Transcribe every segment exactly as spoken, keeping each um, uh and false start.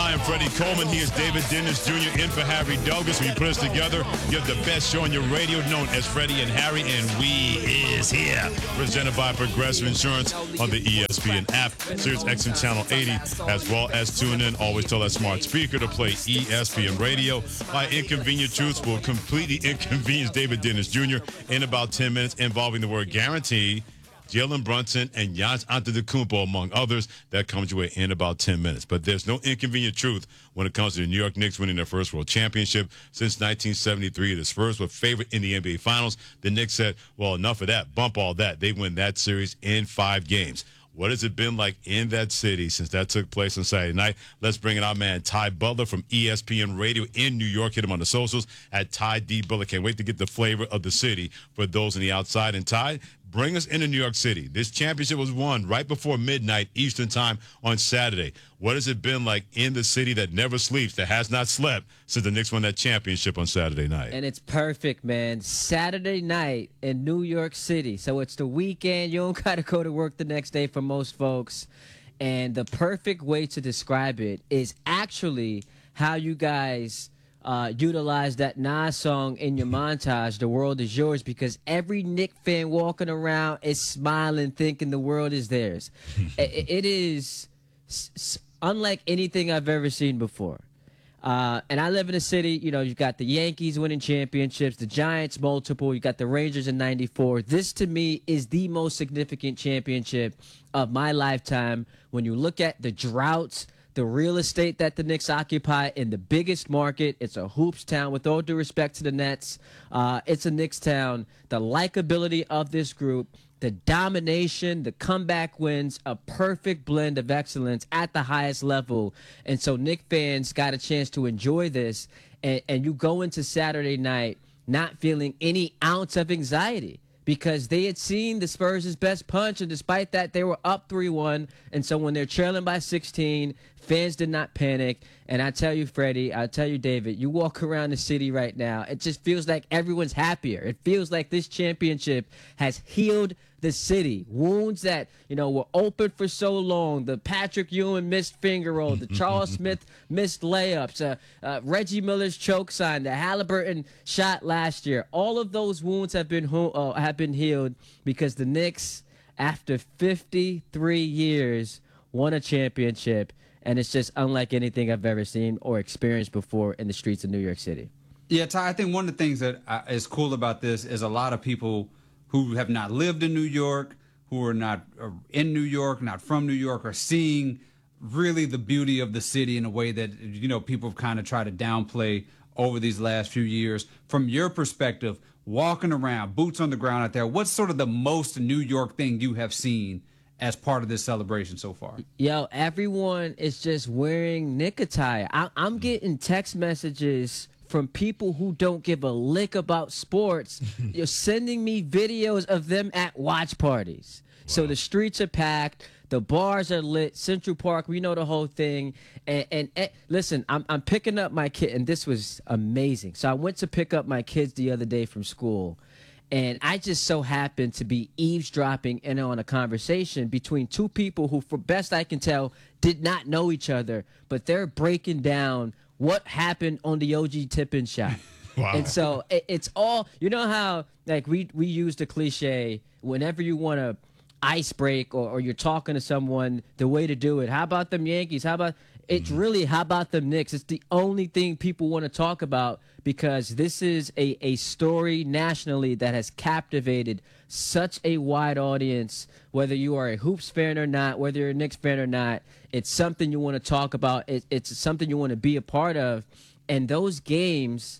I am Freddie Coleman. He is David Dennis Junior in for Harry Douglas. We put us together. You have the best show on your radio, known as Freddie and Harry, and we is here. Presented by Progressive Insurance on the E S P N app, Sirius X M Channel eighty, as well as tune in. Always tell that smart speaker to play E S P N Radio. My inconvenient truths will completely inconvenience David Dennis Junior in about ten minutes, involving the word guarantee, Jalen Brunson, and Giannis Antetokounmpo, among others. That comes your way in about ten minutes. But there's no inconvenient truth when it comes to the New York Knicks winning their first world championship since nineteen seventy-three. The Spurs were favored in the N B A Finals. The Knicks said, well, enough of that. Bump all that. They win that series in five games. What has it been like in that city since that took place on Saturday night? Let's bring in our man, Ty Butler from E S P N Radio in New York. Hit him on the socials at Ty D. Butler. Can't wait to get the flavor of the city for those on the outside. And Ty, bring us into New York City. This championship was won right before midnight Eastern time on Saturday. What has it been like in the city that never sleeps, that has not slept since the Knicks won that championship on Saturday night? And it's perfect, man. Saturday night in New York City. So it's the weekend. You don't got to go to work the next day for most folks. And the perfect way to describe it is actually how you guys Uh, utilize that Nas song in your montage, The World Is Yours, because every Knick fan walking around is smiling, thinking the world is theirs. it, it is s- s- unlike anything I've ever seen before. Uh, and I live in a city, you know, you've got the Yankees winning championships, the Giants multiple, you got the Rangers in ninety-four. This, to me, is the most significant championship of my lifetime. When you look at the droughts, the real estate that the Knicks occupy in the biggest market, it's a hoops town. With all due respect to the Nets, uh, it's a Knicks town. The likability of this group, the domination, the comeback wins, a perfect blend of excellence at the highest level. And so Knicks fans got a chance to enjoy this, and, and you go into Saturday night not feeling any ounce of anxiety, because they had seen the Spurs' best punch, and despite that, they were up three one. And so when they're trailing by sixteen, fans did not panic. And I tell you, Freddie, I tell you, David, you walk around the city right now, it just feels like everyone's happier. It feels like this championship has healed the city. Wounds that, you know, were open for so long. The Patrick Ewing missed finger roll, the Charles Smith missed layups, uh, uh, Reggie Miller's choke sign, the Halliburton shot last year. All of those wounds have been ho- uh, have been healed because the Knicks, after fifty-three years, won a championship, and it's just unlike anything I've ever seen or experienced before in the streets of New York City. Yeah, Ty, I think one of the things that uh, is cool about this is a lot of people who have not lived in New York, who are not uh, in New York, not from New York, are seeing really the beauty of the city in a way that, you know, people have kind of tried to downplay over these last few years. From your perspective, walking around, boots on the ground out there, what's sort of the most New York thing you have seen as part of this celebration so far? Yo, everyone is just wearing Knick attire. I- I'm getting text messages from people who don't give a lick about sports. You're sending me videos of them at watch parties. Wow. So the streets are packed. The bars are lit. Central Park, we know the whole thing. And, and, and listen, I'm, I'm picking up my kid, and this was amazing. So I went to pick up my kids the other day from school, and I just so happened to be eavesdropping in on a conversation between two people who, for best I can tell, did not know each other, but they're breaking down what happened on the O G Tippin shot. Wow. And so it, it's all, you know how, like, we, we use the cliche, whenever you want to ice break or, or you're talking to someone, the way to do it. How about them Yankees? How about, it's really, how about them Knicks? It's the only thing people want to talk about, because this is a, a story nationally that has captivated such a wide audience. Whether you are a Hoops fan or not, whether you're a Knicks fan or not, it's something you want to talk about. It, it's something you want to be a part of. And those games,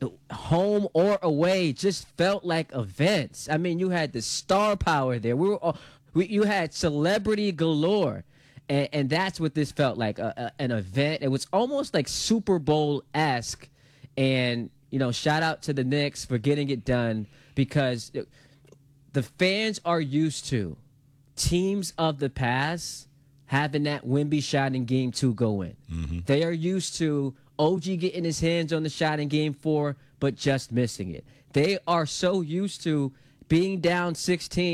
home or away, just felt like events. I mean, you had the star power there. We were all, we, you had celebrity galore. And, and that's what this felt like, a, a, an event. It was almost like Super Bowl-esque. And, you know, shout out to the Knicks for getting it done, because the fans are used to teams of the past having that Wemby shot in game two go in. Mm-hmm. They are used to O G getting his hands on the shot in game four, but just missing it. They are so used to being down sixteen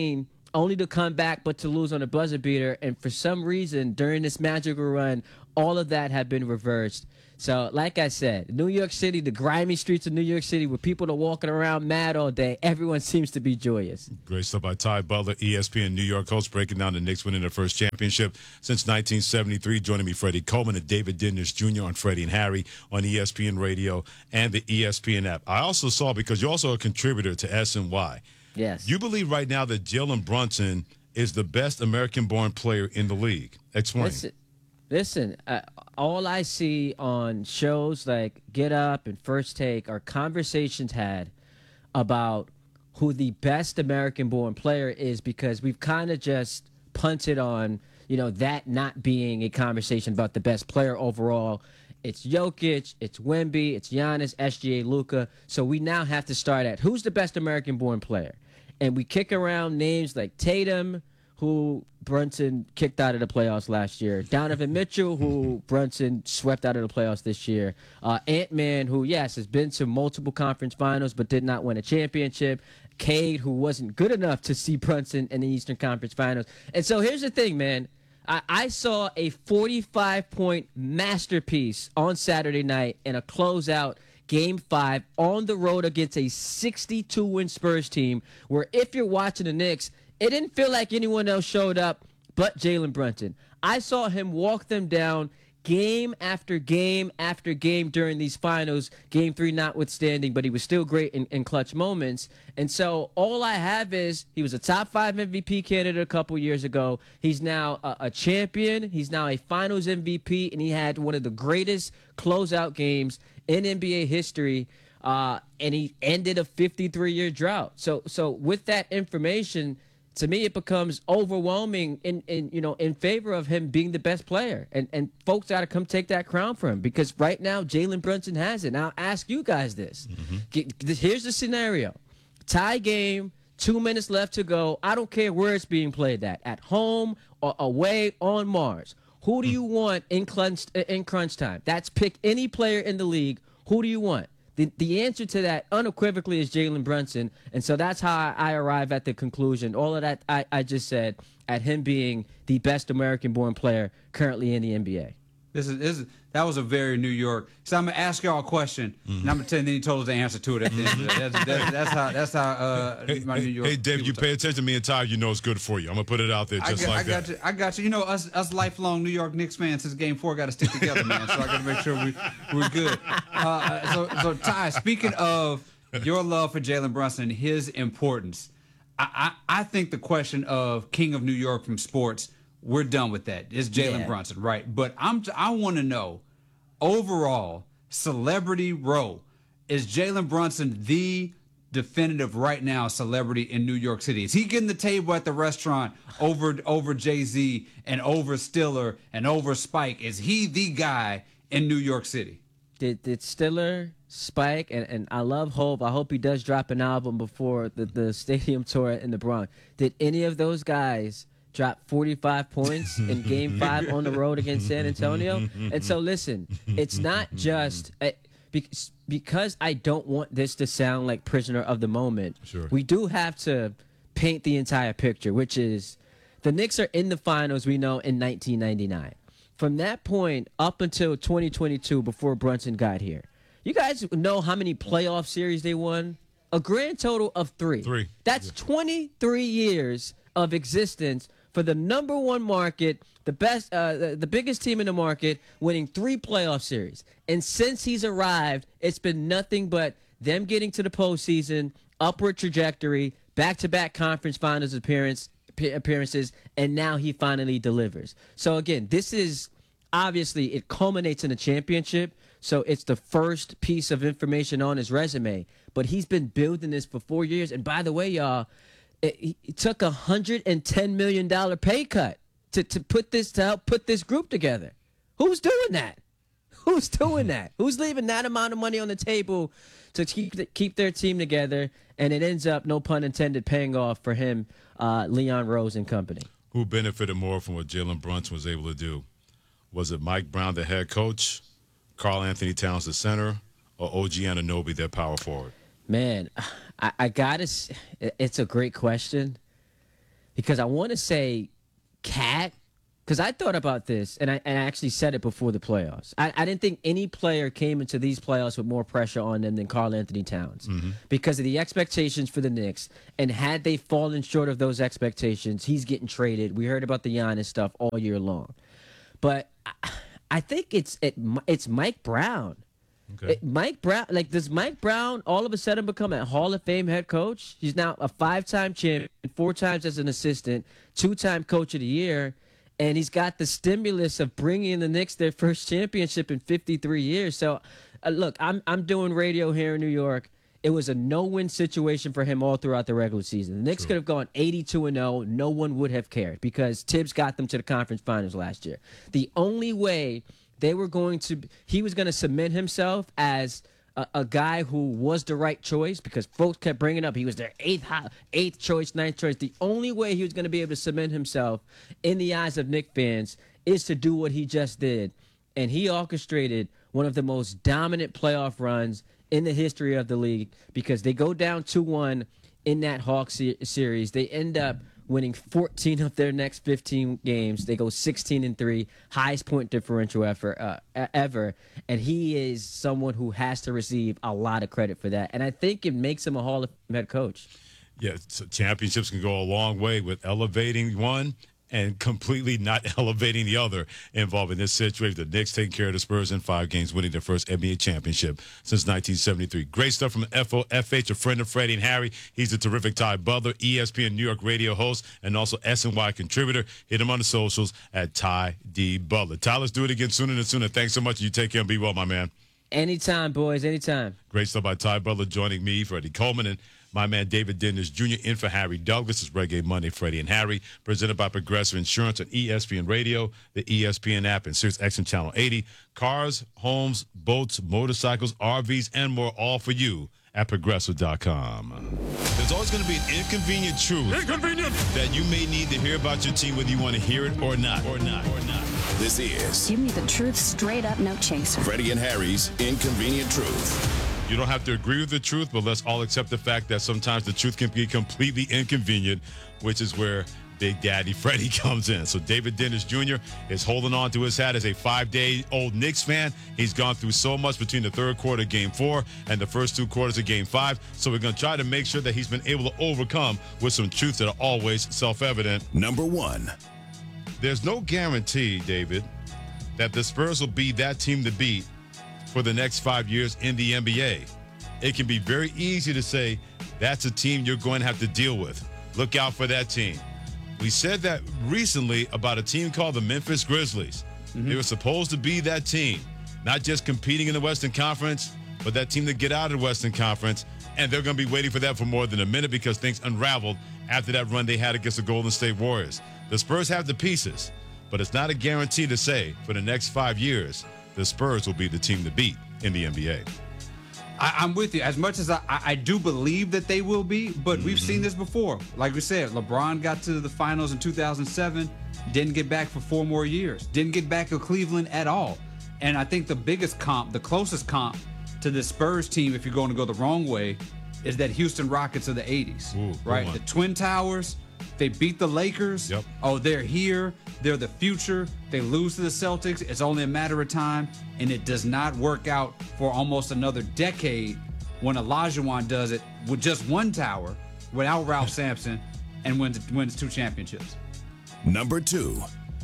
only to come back but to lose on a buzzer beater. And for some reason, during this magical run, all of that had been reversed. So, like I said, New York City, the grimy streets of New York City where people are walking around mad all day, everyone seems to be joyous. Great stuff by Ty Butler, E S P N New York host, breaking down the Knicks winning their first championship since nineteen seventy-three. Joining me, Freddie Coleman and David Dennis Junior on Freddie and Harry on E S P N Radio and the E S P N app. I also saw, because you're also a contributor to S N Y. Yes. You believe right now that Jalen Brunson is the best American-born player in the league. Explain. Listen, listen uh, all I see on shows like Get Up and First Take are conversations had about who the best American-born player is, because we've kind of just punted on, you know, that not being a conversation about the best player overall. It's Jokic, it's Wemby, it's Giannis, S G A, Luka. So we now have to start at who's the best American-born player. And we kick around names like Tatum, who Brunson kicked out of the playoffs last year. Donovan Mitchell, who Brunson swept out of the playoffs this year. Uh, Ant-Man, who, yes, has been to multiple conference finals but did not win a championship. Cade, who wasn't good enough to see Brunson in the Eastern Conference Finals. And so here's the thing, man. I, I saw a forty-five point masterpiece on Saturday night in a closeout Game five on the road against a sixty-two win Spurs team where, if you're watching the Knicks, it didn't feel like anyone else showed up but Jalen Brunson. I saw him walk them down game after game after game during these finals, game three notwithstanding, but he was still great in, in clutch moments. And so all I have is he was a top five M V P candidate a couple years ago. He's now a, a champion. He's now a finals M V P, and he had one of the greatest closeout games in N B A history. Uh, and he ended a fifty-three year drought. So, so with that information, to me, it becomes overwhelming in, in you know in favor of him being the best player, and and folks got to come take that crown from him, because right now Jalen Brunson has it. Now, I'll ask you guys this: mm-hmm. Here's the scenario: tie game, two minutes left to go. I don't care where it's being played at, at home or away on Mars. Who do you want in crunch in crunch time? That's pick any player in the league. Who do you want? The, the answer to that unequivocally is Jalen Brunson, and so that's how I, I arrive at the conclusion. All of that I, I just said at him being the best American-born player currently in the N B A. This is, this is that was a very New York. So I'm gonna ask y'all a question, mm-hmm. and I'm gonna tell you. Then he told us the answer to it at the end. That's, that's, that's how. That's how. Uh, hey, my New York. Hey, Dave, you pay attention to me and Ty. You know it's good for you. I'm gonna put it out there just I got, like I got that. You. I got you. You know, us us lifelong New York Knicks fans since Game Four got to stick together, man. So I got to make sure we we're good. Uh, so, so Ty, speaking of your love for Jalen Brunson and his importance, I, I I think the question of King of New York from sports, we're done with that. It's Jalen yeah. Brunson, right? But I'm I want to know, overall, celebrity row, is Jalen Brunson the definitive right now celebrity in New York City? Is he getting the table at the restaurant over over Jay-Z and over Stiller and over Spike? Is he the guy in New York City? Did did Stiller, Spike, and, and I love Hov. I hope he does drop an album before the, the stadium tour in the Bronx. Did any of those guys drop forty-five points in Game Five on the road against San Antonio? And so, listen, it's not just uh, because, because I don't want this to sound like prisoner of the moment. Sure. We do have to paint the entire picture, which is the Knicks are in the finals, we know, in nineteen ninety-nine. From that point up until twenty twenty-two, before Brunson got here, you guys know how many playoff series they won? A grand total of three. Three. That's yeah. twenty-three years of existence for the number one market, the best, uh, the, the biggest team in the market, winning three playoff series. And since he's arrived, it's been nothing but them getting to the postseason, upward trajectory, back-to-back conference finals appearance, appearances, and now he finally delivers. So again, this is obviously, it culminates in a championship, so it's the first piece of information on his resume. But he's been building this for four years. And by the way, y'all, it, it took a one hundred ten million dollars pay cut to, to put this to help put this group together. Who's doing that? Who's doing that? Who's leaving that amount of money on the table to keep keep their team together? And it ends up, no pun intended, paying off for him, uh, Leon Rose and company. Who benefited more from what Jalen Brunson was able to do? Was it Mike Brown, the head coach, Karl Anthony Towns, the center, or O G Anunoby, their power forward? Man, I, I gotta. It's a great question. because I want to say Cat, because I thought about this, and I, and I actually said it before the playoffs. I, I didn't think any player came into these playoffs with more pressure on them than Karl Anthony Towns mm-hmm. because of the expectations for the Knicks. And had they fallen short of those expectations, he's getting traded. We heard about the Giannis stuff all year long. But I, I think it's it, it's Mike Brown. Okay. It, Mike Brown, like, does Mike Brown all of a sudden become a Hall of Fame head coach? He's now a five-time champion, four times as an assistant, two-time coach of the year, and he's got the stimulus of bringing the Knicks their first championship in fifty-three years. So, uh, look, I'm I'm doing radio here in New York. It was a no-win situation for him all throughout the regular season. The Knicks True. could have gone eighty-two and oh. No one would have cared because Tibbs got them to the conference finals last year. The only way they were going to – he was going to cement himself as a, a guy who was the right choice because folks kept bringing up he was their eighth, eighth choice, ninth choice. The only way he was going to be able to cement himself in the eyes of Knicks fans is to do what he just did. And he orchestrated one of the most dominant playoff runs in the history of the league because they go down two one in that Hawks se- series. They end up winning fourteen of their next fifteen games. They go sixteen and three, highest point differential ever, uh, ever. And he is someone who has to receive a lot of credit for that. And I think it makes him a Hall of Fame head coach. Yeah, so championships can go a long way with elevating one and completely not elevating the other involved in this situation. The Knicks taking care of the Spurs in five games, winning their first N B A championship since nineteen seventy-three. Great stuff from F O F H, a friend of Freddie and Harry. He's a terrific Ty Butler, E S P N New York radio host, and also S N Y contributor. Hit him on the socials at Ty D. Butler. Ty, let's do it again sooner than sooner. Thanks so much. You take care and be well, my man. Anytime, boys, anytime. Great stuff by Ty Butler joining me, Freddie Coleman, and my man David Dennis Junior in for Harry Douglas. It's Reggae Monday, Freddie and Harry, presented by Progressive Insurance on E S P N Radio, the E S P N app, and Sirius X M Channel eighty. Cars, homes, boats, motorcycles, R Vs, and more, all for you at Progressive dot com. There's always going to be an inconvenient truth inconvenient. that you may need to hear about your team, whether you want to hear it or not, or not, or not. This is Give me the truth straight up, no chaser. Freddie and Harry's Inconvenient Truth. You don't have to agree with the truth, but let's all accept the fact that sometimes the truth can be completely inconvenient, which is where Big Daddy Freddie comes in. So David Dennis Junior is holding on to his hat as a five-day-old Knicks fan. He's gone through so much between the third quarter of Game four and the first two quarters of Game five. So we're going to try to make sure that he's been able to overcome with some truths that are always self-evident. Number one. There's no guarantee, David, that the Spurs will be that team to beat for the next five years in the N B A. It can be very easy to say that's a team you're going to have to deal with. Look out for that team. We said that recently about a team called the Memphis Grizzlies. Mm-hmm. They were supposed to be that team, not just competing in the Western Conference, but that team to get out of the Western Conference. And they're going to be waiting for that for more than a minute because things unraveled after that run they had against the Golden State Warriors. The Spurs have the pieces, but it's not a guarantee to say for the next five years the Spurs will be the team to beat in the N B A. I, I'm with you. As much as I, I, I do believe that they will be, but mm-hmm. we've seen this before. Like we said, LeBron got to the finals in two thousand seven, didn't get back for four more years, didn't get back to Cleveland at all. And I think the biggest comp, the closest comp to the Spurs team, if you're going to go the wrong way, is that Houston Rockets of the eighties, Ooh, right? The Twin Towers. They beat the Lakers. Yep. Oh, they're here. They're the future. They lose to the Celtics. It's only a matter of time. And it does not work out for almost another decade when Olajuwon does it with just one tower without Ralph Sampson and wins, wins two championships. Number two.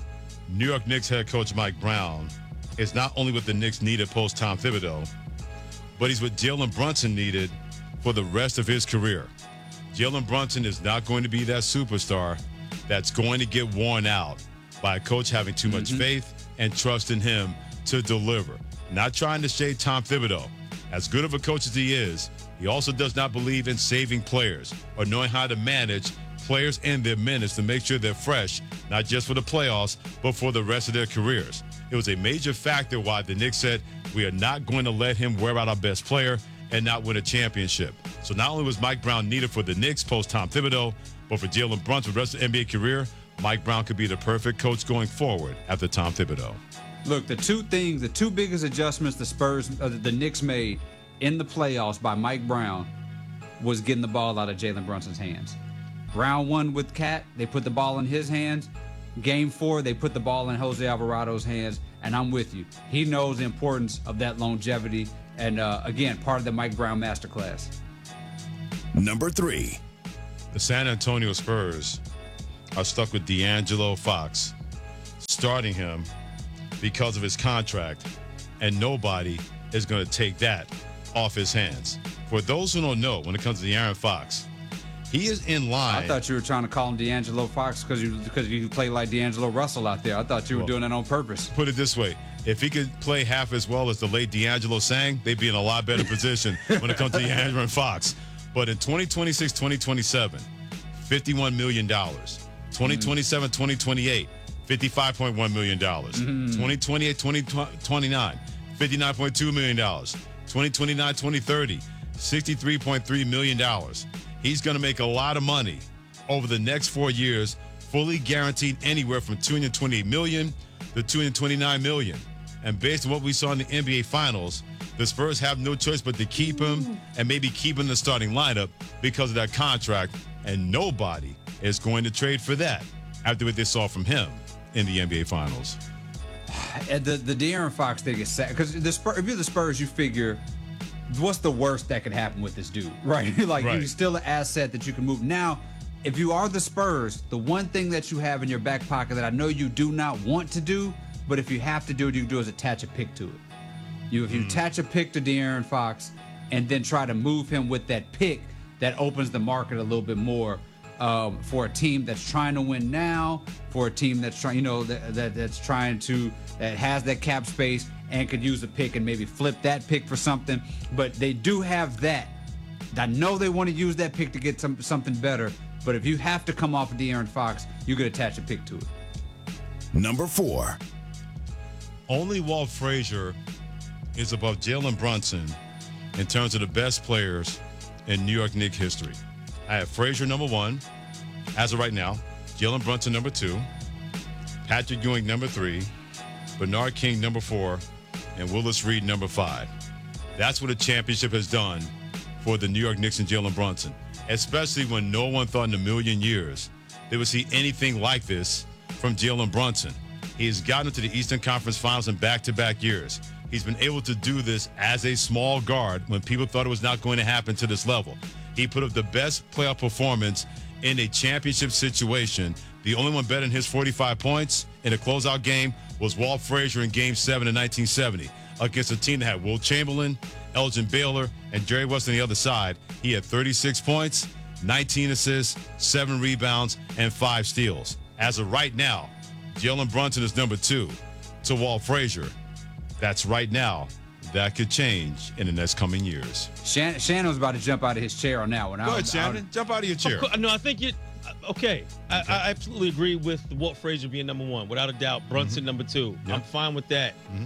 New York Knicks head coach Mike Brown is not only what the Knicks needed post Tom Thibodeau, but he's what Jalen Brunson needed for the rest of his career. Jalen Brunson is not going to be that superstar that's going to get worn out by a coach having too much mm-hmm. faith and trust in him to deliver. Not trying to shade Tom Thibodeau. As good of a coach as he is, he also does not believe in saving players or knowing how to manage players and their minutes to make sure they're fresh, not just for the playoffs, but for the rest of their careers. It was a major factor why the Knicks said, we are not going to let him wear out our best player and not win a championship. So not only was Mike Brown needed for the Knicks post Tom Thibodeau, but for Jalen Brunson for the rest of the N B A career, Mike Brown could be the perfect coach going forward after Tom Thibodeau. Look, the two things, the two biggest adjustments the Spurs, uh, the Knicks made in the playoffs by Mike Brown was getting the ball out of Jalen Brunson's hands. Round one with Cat, they put the ball in his hands. Game four, they put the ball in Jose Alvarado's hands, and I'm with you. He knows the importance of that longevity, and uh, again, part of the Mike Brown masterclass. Number three. The San Antonio Spurs are stuck with D'Angelo Fox, starting him because of his contract, and nobody is going to take that off his hands. For those who don't know, when it comes to De'Aaron Fox, he is in line. I thought you were trying to call him D'Angelo Fox because you because you play like D'Angelo Russell out there. I thought you were Well, doing that on purpose. Put it this way. If he could play half as well as the late D'Angelo sang, they'd be in a lot better position when it comes to De'Aaron Fox. But in twenty twenty-six, twenty twenty-seven, fifty-one million dollars. twenty twenty-seven, twenty twenty-eight, fifty-five point one million dollars. Mm-hmm. twenty twenty-eight, twenty twenty-nine, fifty-nine point two million dollars. twenty twenty-nine, twenty thirty, sixty-three point three million dollars. He's going to make a lot of money over the next four years, fully guaranteed anywhere from two hundred twenty-eight million dollars to two hundred twenty-nine million dollars. And based on what we saw in the N B A Finals, the Spurs have no choice but to keep him and maybe keep him in the starting lineup because of that contract. And nobody is going to trade for that after what they saw from him in the N B A Finals. And the the De'Aaron Fox thing is sad because the Spurs, if you're the Spurs, you figure what's the worst that could happen with this dude, right? Like Right. he's still an asset that you can move. Now, if you are the Spurs, the one thing that you have in your back pocket that I know you do not want to do, but if you have to do it, you can do is attach a pick to it. You if you Mm. attach a pick to De'Aaron Fox and then try to move him with that pick, that opens the market a little bit more. Um, for a team that's trying to win now, for a team that's trying, you know, that, that that's trying to that has that cap space and could use a pick and maybe flip that pick for something. But they do have that. I know they want to use that pick to get some something better. But if you have to come off of De'Aaron Fox, you could attach a pick to it. Number four. Only Walt Frazier is above Jalen Brunson in terms of the best players in New York Knicks history. I have Frazier number one, as of right now. Jalen Brunson number two. Patrick Ewing number three. Bernard King number four. And Willis Reed number five. That's what a championship has done for the New York Knicks and Jalen Brunson, especially when no one thought in a million years they would see anything like this from Jalen Brunson. He's gotten to the Eastern Conference Finals in back-to-back years. He's been able to do this as a small guard when people thought it was not going to happen to this level. He put up the best playoff performance in a championship situation. The only one better than his forty-five points in a closeout game was Walt Frazier in Game seven in nineteen seventy against a team that had Will Chamberlain, Elgin Baylor, and Jerry West on the other side. He had thirty-six points, nineteen assists, seven rebounds, and five steals. As of right now, Jalen Brunson is number two to Walt Frazier. That's right now. That could change in the next coming years. Shannon, Shannon was about to jump out of his chair on that one. Go ahead, Shannon. Jump out of your chair. Of course, no, I think you. Okay, I, I absolutely agree with Walt Frazier being number one, without a doubt. Brunson Mm-hmm. number two. Yeah. I'm fine with that. Mm-hmm.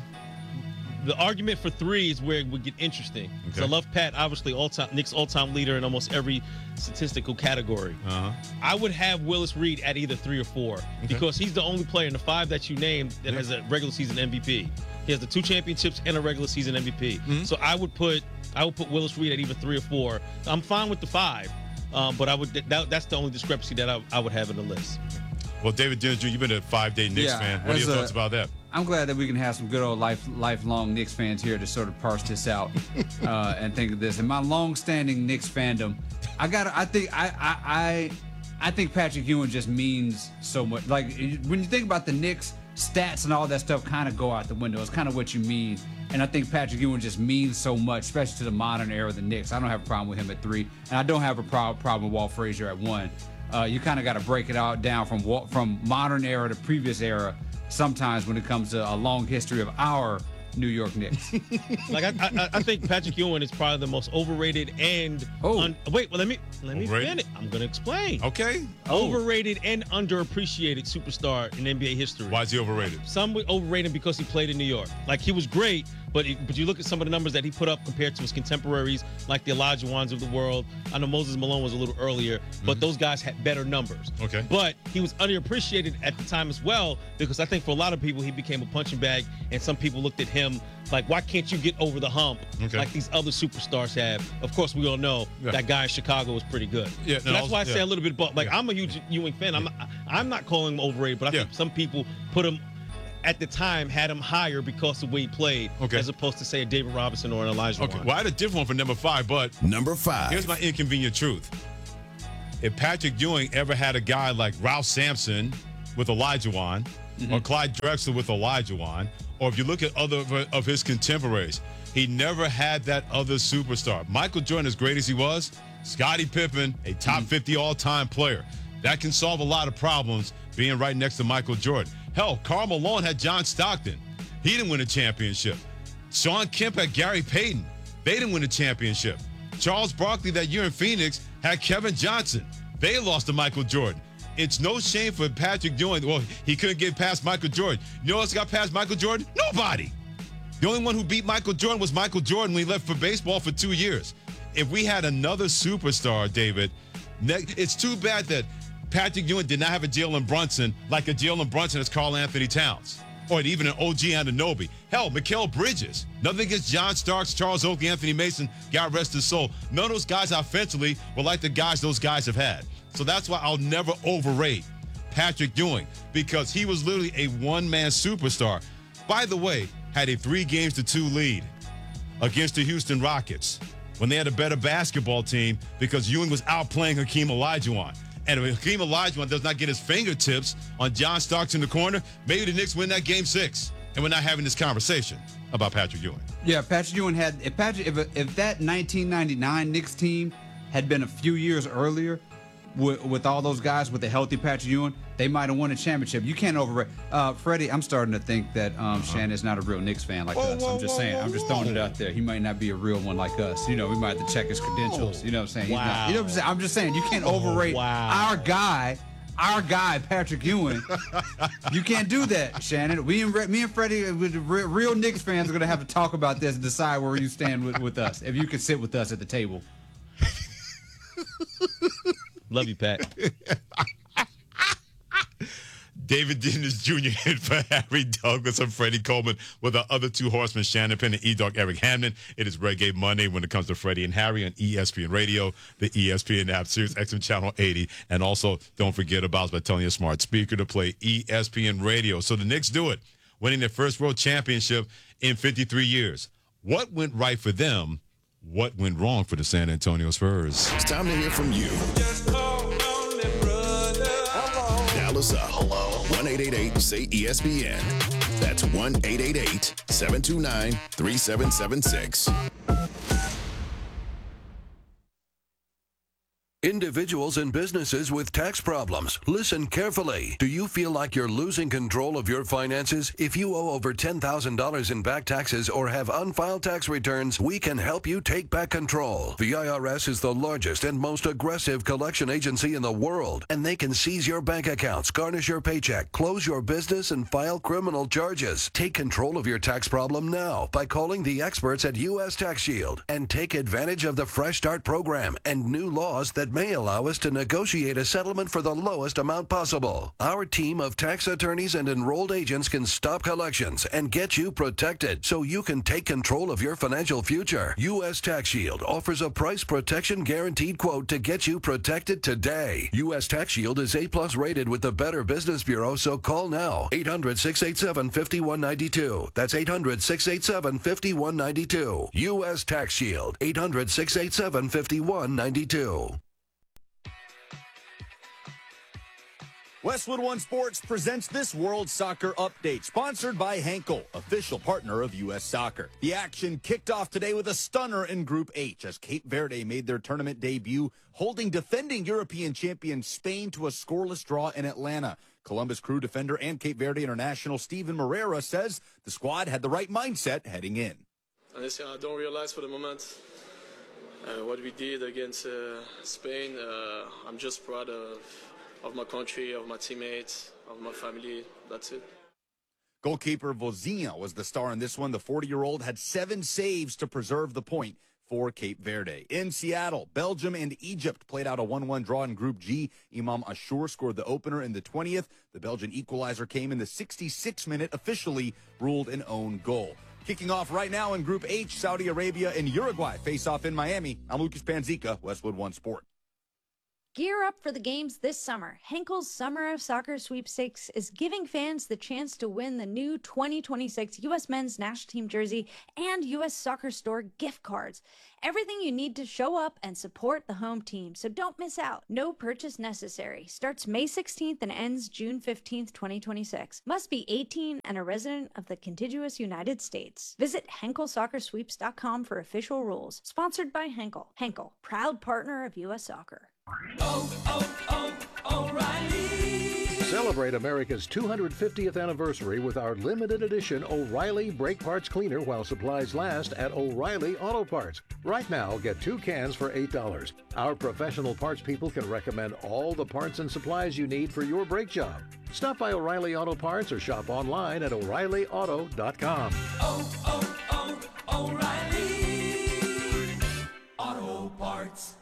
The argument for three is where it would get interesting. Okay. So I love Pat, obviously, all-time Knicks all-time leader in almost every statistical category. Uh-huh. I would have Willis Reed at either three or four because he's the only player in the five that you named that Yeah. has a regular season M V P. He has the two championships and a regular season M V P. Mm-hmm. So I would put I would put Willis Reed at either three or four. I'm fine with the five, um, but I would that, that's the only discrepancy that I, I would have in the list. Well, David Dennis Junior, you've been a five-day Knicks Yeah, fan. What are as your a- thoughts about that? I'm glad that we can have some good old life, lifelong Knicks fans here to sort of parse this out uh, and think of this. In my long-standing Knicks fandom, I got. I think I, I I I think Patrick Ewing just means so much. Like when you think about the Knicks, stats and all that stuff kind of go out the window. It's kind of what you mean. And I think Patrick Ewing just means so much, especially to the modern era of the Knicks. I don't have a problem with him at three, and I don't have a pro- problem with Walt Frazier at one. Uh, you kind of got to break it out down from Walt, from modern era to previous era. Sometimes when it comes to a long history of our New York Knicks. Like I, I, I think Patrick Ewing is probably the most overrated and Oh. un, wait. Well, let me let me Overrated? finish. I'm gonna explain. Okay. Overrated and underappreciated superstar in N B A history. Why is he overrated? Some would overrate him because he played in New York. Like he was great, but it, but you look at some of the numbers that he put up compared to his contemporaries, like the Elijah Wans of the world. I know Moses Malone was a little earlier, but those guys had better numbers. Okay. But he was underappreciated at the time as well because I think for a lot of people he became a punching bag, and some people looked at him Like, why can't you get over the hump Okay. like these other superstars have? Of course, we all know Yeah. that guy in Chicago was pretty good. Yeah, so no, that's why I yeah. say a little bit. But like, Yeah. I'm a huge Ewing fan. I'm I'm not calling him overrated, but I Yeah. think some people put him at the time had him higher because of the way he played, Okay. as opposed to say a David Robinson or an Elijah Okay, Wan. well, I had a different one for number five, but Number five. here's my inconvenient truth. If Patrick Ewing ever had a guy like Ralph Sampson with Elijah Wan, Mm-hmm. or Clyde Drexler with Elijah Wan, or if you look at other of, of his contemporaries, he never had that other superstar. Michael Jordan, as great as he was, Scottie Pippen, a top Mm-hmm. fifty all-time player. That can solve a lot of problems being right next to Michael Jordan. Hell, Karl Malone had John Stockton. He didn't win a championship. Sean Kemp had Gary Payton. They didn't win a championship. Charles Barkley that year in Phoenix had Kevin Johnson. They lost to Michael Jordan. It's no shame for Patrick Ewing. Well, he couldn't get past Michael Jordan. You know who else got past Michael Jordan? Nobody. The only one who beat Michael Jordan was Michael Jordan when he left for baseball for two years. If we had another superstar, David, ne- it's too bad that Patrick Ewing did not have a Jalen Brunson like a Jalen Brunson as Karl Anthony Towns, or even an O G Anunoby. Hell, Mikal Bridges. Nothing against John Starks, Charles Oakley, Anthony Mason, God rest his soul. None of those guys offensively were like the guys those guys have had. So that's why I'll never overrate Patrick Ewing, because he was literally a one-man superstar. By the way, had a three games to two lead against the Houston Rockets when they had a better basketball team because Ewing was outplaying Hakeem Olajuwon. And if Hakeem Olajuwon does not get his fingertips on John Starks in the corner, maybe the Knicks win that game six. And we're not having this conversation about Patrick Ewing. Yeah, Patrick Ewing had if Patrick if if that nineteen ninety-nine Knicks team had been a few years earlier with, with all those guys with a healthy Patrick Ewing, they might have won a championship. You can't overrate. Uh, Freddie, I'm starting to think that um, Shannon is not a real Knicks fan like Whoa, us. whoa, I'm just whoa, saying. whoa, I'm just throwing it out there. He might not be a real one like us. You know, we might have to check his credentials. You know what I'm saying? He's not- you know what I'm saying? I'm just saying you can't overrate wow. our guy. Our guy, Patrick Ewing. You can't do that, Shannon. We and me and Freddie, with the real, real Knicks fans, are gonna have to talk about this and decide where you stand with, with us. If you can sit with us at the table. Love you, Pat. David Dennis Junior in for Harry Douglas and Freddie Coleman with our other two horsemen, Shannon Penn and E-Dog Eric Hamden. It is Reggae Monday when it comes to Freddie and Harry on E S P N Radio, the E S P N app, Sirius X M Channel eighty. And also, don't forget about by telling your smart speaker to play E S P N Radio. So the Knicks do it, winning their first world championship in fifty-three years. What went right for them? What went wrong for the San Antonio Spurs? It's time to hear from you. Dial us up. Hello. one eight eight eight say E S P N. That's one eight eight eight seven two nine three seven seven six. Individuals and businesses with tax problems, listen carefully. Do you feel like you're losing control of your finances? If you owe over ten thousand dollars in back taxes or have unfiled tax returns, we can help you take back control. The I R S is the largest and most aggressive collection agency in the world, and they can seize your bank accounts, garnish your paycheck, close your business, and file criminal charges. Take control of your tax problem now by calling the experts at U S Tax Shield and take advantage of the Fresh Start program and new laws that may allow us to negotiate a settlement for the lowest amount possible. Our team of tax attorneys and enrolled agents can stop collections and get you protected so you can take control of your financial future. U S Tax Shield offers a price protection guaranteed quote to get you protected today. U S Tax Shield is A plus rated with the Better Business Bureau, so call now. eight hundred, six eight seven, five one nine two. That's eight hundred, six eight seven, five one nine two. U S Tax Shield. eight hundred, six eight seven, five one nine two. Westwood One Sports presents this World Soccer Update, sponsored by Henkel, official partner of U S Soccer. The action kicked off today with a stunner in Group H as Cape Verde made their tournament debut, holding defending European champion Spain to a scoreless draw in Atlanta. Columbus Crew defender and Cape Verde international Steven Moreira says the squad had the right mindset heading in. Honestly, I don't realize for the moment uh, what we did against uh, Spain. Uh, I'm just proud of of my country, of my teammates, of my family. That's it. Goalkeeper Vozinha was the star in this one. The forty-year-old had seven saves to preserve the point for Cape Verde. In Seattle, Belgium and Egypt played out a one one draw in Group G. Imam Ashur scored the opener in the twentieth. The Belgian equalizer came in the sixty-sixth minute, officially ruled an own goal. Kicking off right now in Group H, Saudi Arabia and Uruguay face off in Miami. I'm Lucas Panzica, Westwood One Sport. Gear up for the games this summer. Henkel's Summer of Soccer Sweepstakes is giving fans the chance to win the new twenty twenty-six U S Men's National Team jersey and U S Soccer Store gift cards. Everything you need to show up and support the home team, so don't miss out. No purchase necessary. Starts May sixteenth and ends June fifteenth, twenty twenty-six. Must be eighteen and a resident of the contiguous United States. Visit Henkel Soccer Sweeps dot com for official rules. Sponsored by Henkel. Henkel, proud partner of U S Soccer. Oh, oh, oh, O'Reilly. Celebrate America's two hundred fiftieth anniversary with our limited edition O'Reilly Brake Parts Cleaner while supplies last at O'Reilly Auto Parts. Right now, get two cans for eight dollars. Our professional parts people can recommend all the parts and supplies you need for your brake job. Stop by O'Reilly Auto Parts or shop online at O'Reilly Auto dot com. Oh, oh, oh, O'Reilly Auto Parts.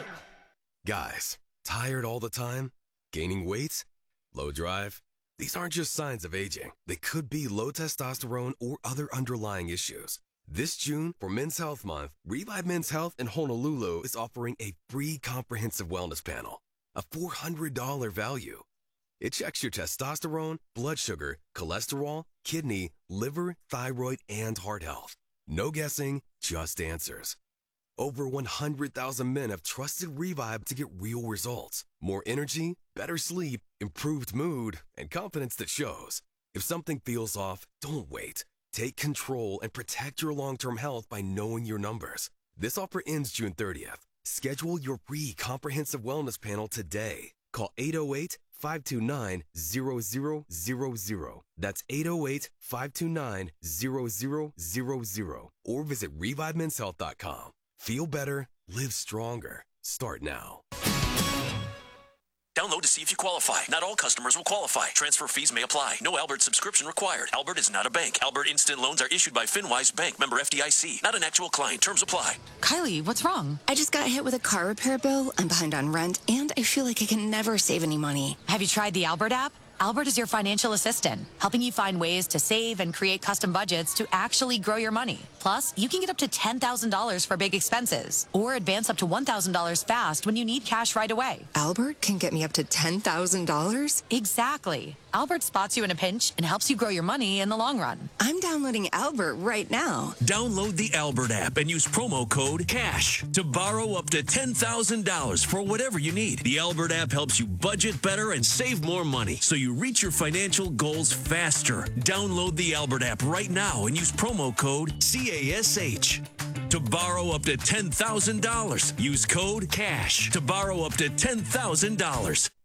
Guys, tired all the time? Gaining weight? Low drive? These aren't just signs of aging. They could be low testosterone or other underlying issues. This June, for Men's Health Month, Revive Men's Health in Honolulu is offering a free comprehensive wellness panel, a four hundred dollars value. It checks your testosterone, blood sugar, cholesterol, kidney, liver, thyroid, and heart health. No guessing, just answers. Over one hundred thousand men have trusted Revive to get real results. More energy, better sleep, improved mood, and confidence that shows. If something feels off, don't wait. Take control and protect your long-term health by knowing your numbers. This offer ends June thirtieth. Schedule your free comprehensive wellness panel today. Call eight oh eight, five two nine, zero zero zero zero. That's eight oh eight, five two nine, zero zero zero zero. Or visit revive men's health dot com. Feel better, live stronger. Start now. Download to see if you qualify. Not all customers will qualify. Transfer fees may apply. No Albert subscription required. Albert is not a bank. Albert Instant Loans are issued by FinWise Bank, member F D I C. Not an actual client. Terms apply. Kylie, what's wrong? I just got hit with a car repair bill. I'm behind on rent, and I feel like I can never save any money. Have you tried the Albert app? Albert is your financial assistant, helping you find ways to save and create custom budgets to actually grow your money. Plus, you can get up to ten thousand dollars for big expenses or advance up to one thousand dollars fast when you need cash right away. Albert can get me up to ten thousand dollars? Exactly. Albert spots you in a pinch and helps you grow your money in the long run. I'm downloading Albert right now. Download the Albert app and use promo code CASH to borrow up to ten thousand dollars for whatever you need. The Albert app helps you budget better and save more money so you reach your financial goals faster. Download the Albert app right now and use promo code C A S H. To borrow up to ten thousand dollars, use code CASH to borrow up to ten thousand dollars.